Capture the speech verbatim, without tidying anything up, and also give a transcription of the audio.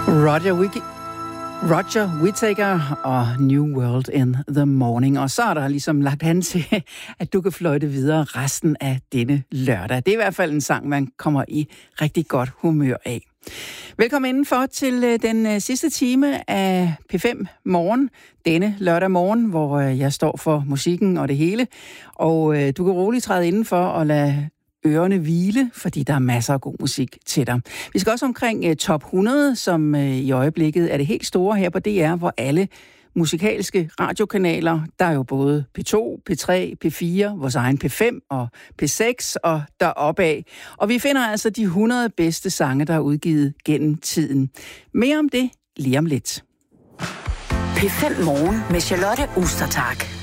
Roger Wiki, Roger Whittaker og New World in the Morning. Og så er der ligesom lagt an til, at du kan fløjte videre resten af denne lørdag. Det er i hvert fald en sang, man kommer i rigtig godt humør af. Velkommen indenfor til den sidste time af P fem Morgen, denne lørdag morgen, hvor jeg står for musikken og det hele. Og du kan roligt træde indenfor og lade ørerne hvile, fordi der er masser af god musik til dig. Vi skal også omkring uh, top hundrede, som uh, i øjeblikket er det helt store her på D R, hvor alle musikalske radiokanaler, der er jo både P to, P tre, P fire, vores egen P fem og P seks og deroppe af. Og vi finder altså de hundrede bedste sange, der er udgivet gennem tiden. Mere om det lige om lidt. P fem Morgen med Charlotte Ostertag.